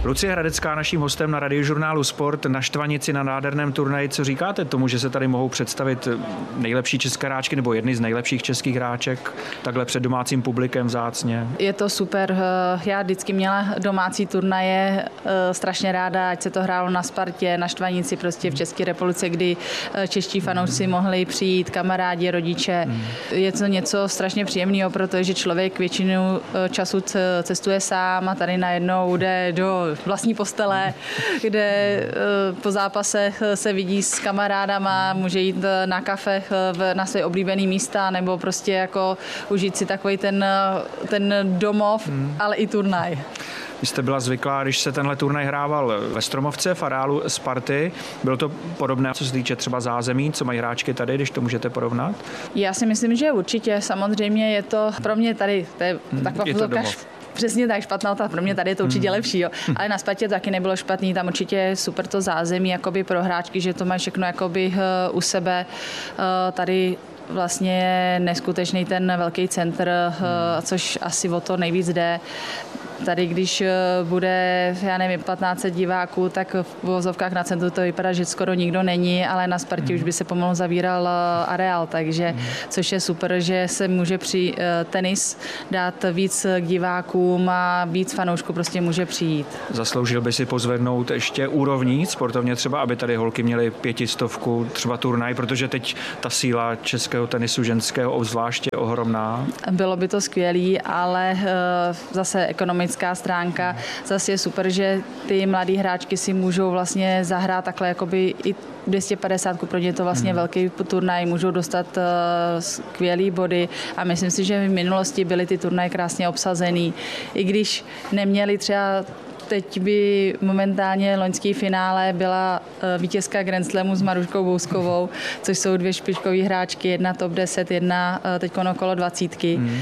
Lucie Hradecká, naším hostem na Radiožurnálu Sport, na Štvanici na nádherném turnaji. Co říkáte tomu, že se tady mohou představit nejlepší české hráčky nebo jedny z nejlepších českých hráček takhle před domácím publikem vzácně? Je to super. Já vždycky měla domácí turnaje, strašně ráda, ať se to hrálo na Spartě, na Štvanici, prostě v České republice, kdy čeští fanoušci mohli přijít, kamarádi, rodiče. Je to něco strašně příjemného, protože člověk většinu času cestuje sám a tady najednou jde do vlastní postele, kde po zápase se vidí s kamarádama, může jít na kafe na své oblíbené místa nebo prostě jako užít si takový ten domov, ale i turnaj. Vy jste byla zvyklá, když se tenhle turnaj hrával ve Stromovce, v areálu Sparty. Bylo to podobné, co se týče třeba zázemí, co mají hráčky tady, když to můžete porovnat? Já si myslím, že určitě. Samozřejmě je to pro mě tady, to je taková fotovka. Přesně tak, špatná, pro mě tady je to určitě lepší, jo. Ale na Spartě to taky nebylo špatný, tam určitě je super to zázemí jakoby pro hráčky, že to mají všechno jakoby u sebe. Tady vlastně je neskutečný ten velký centr, což asi o to nejvíc jde. Tady, když bude, já nevím, 15 diváků, tak v vozovkách na centru to vypadá, že skoro nikdo není, ale na Spartě už by se pomalu zavíral areál, takže což je super, že se může při tenis dát víc k divákům a víc fanoušků prostě může přijít. Zasloužil by si pozvednout ještě úrovní sportovně třeba, aby tady holky měly 500 třeba turnaj, protože teď ta síla českého tenisu ženského obzvláště je ohromná. Bylo by to skvělý, ale zase ekonomicky stránka. Zase je super, že ty mladé hráčky si můžou vlastně zahrát takhle jakoby i 250, pro ně je to vlastně velký turnaj, můžou dostat skvělý body a myslím si, že v minulosti byly ty turnaje krásně obsazený. I když neměli třeba teď by momentálně loňský finále byla vítězka Grand Slamu s Maruškou Bouskovou, což jsou dvě špičkové hráčky, jedna top 10, jedna teď okolo 20.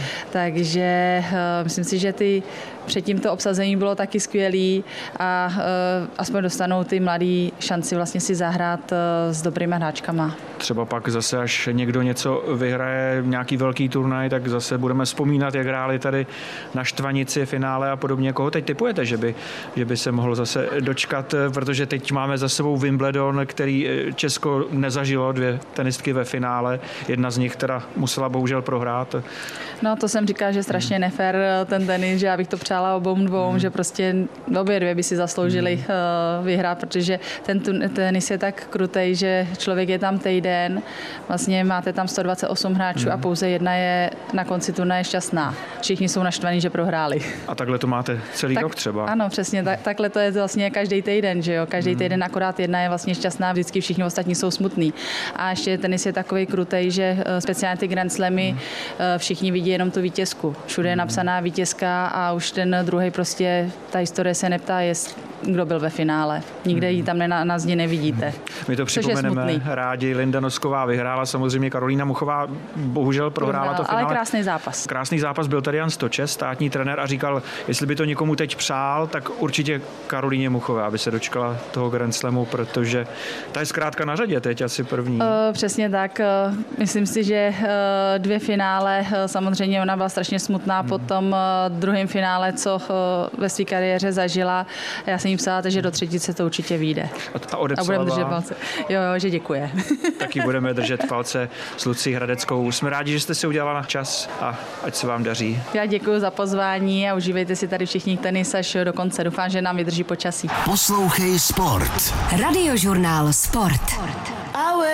Takže myslím si, že předtím to obsazení bylo taky skvělý a aspoň dostanou ty mladí šanci vlastně si zahrát s dobrýma hráčkama. Třeba pak zase, až někdo něco vyhraje, nějaký velký turnaj, tak zase budeme vzpomínat, jak hráli tady na Štvanici finále a podobně. Koho teď tipujete, že by se mohlo zase dočkat, protože teď máme za sebou Wimbledon, který Česko nezažilo, dvě tenistky ve finále. Jedna z nich teda musela bohužel prohrát. No to jsem říkala, že strašně nefér ten tenis, že já bych to přála obou dvou, že prostě obě dvě by si zasloužili vyhrát, protože ten tenis je tak krutej, že člověk je tam týden, vlastně máte tam 128 hráčů a pouze jedna je na konci turnaje šťastná. Všichni jsou naštvaní, že prohráli. A takhle to máte celý rok třeba? Ano, přesně, takhle to je vlastně každý týden, že jo? Každý týden akorát jedna je vlastně šťastná, vždycky všichni ostatní jsou smutní. A ještě tenis je takový krutej, že speciálně ty Grand Slamy všichni vidí jenom tu vítězku. Všude je napsaná vítězka a už ten druhý prostě, ta historie se neptá, kdo byl ve finále. Nikde ji tam na zdi nevidíte. My to připomeneme rádi. Linda Nosková vyhrála, samozřejmě Karolína Muchová bohužel prohrála to finále. Ale krásný zápas. Krásný zápas, byl tady Jan Stočes, státní trenér, a říkal, jestli by to někomu teď přál, tak určitě Karolíně Muchové, aby se dočkala toho Grand Slamu, protože ta je zkrátka na řadě teď asi první. Přesně tak. Myslím si, že dvě finále, samozřejmě ona byla strašně smutná po tom druhém finále, co ve své kariéře zažila. Já jsem jí psala, že do třetice to určitě vyjde. A budeme držet palce. Jo, že děkuje. Taky budeme držet palce s Lucí Hradeckou. Jsme rádi, že jste si udělala čas a ať se vám daří. Já děkuji za pozvání a užívejte si tady všichni tenis až do konce. Doufám, že nám vydrží počasí. Poslouchej Sport. Radiožurnál Sport.